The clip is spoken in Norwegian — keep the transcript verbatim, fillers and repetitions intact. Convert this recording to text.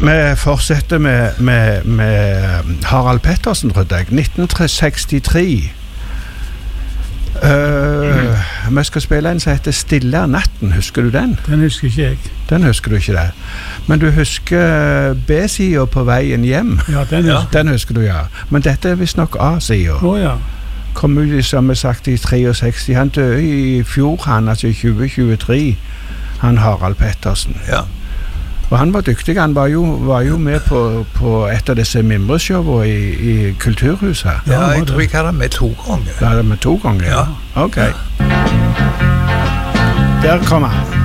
Vi fortsetter med, med, med Harald Pettersen, tror jeg. nitten sekstitre. Uh, mm. Vi skal spille en som heter Stille er natten. Husker du den? Den husker ikke jeg. Den husker du ikke det. Men du husker B-siden på veien hjem? Ja, den husker, den husker du, ja. Men dette er vist nok A-siden. Å, ja. Kom ut, som jeg sagt, i sekstistre. Han døde i fjor, han, altså i tjue tjuetre. Han Harald Pettersen. Ja. Og han var dyktig, han var jo, var jo med på, på et av disse mimreshowene i, i Kulturhuset. Ja, jeg tror jeg hadde det med to ganger. Ja, det med to ganger? Ja. Ok. Ja. Der kom han.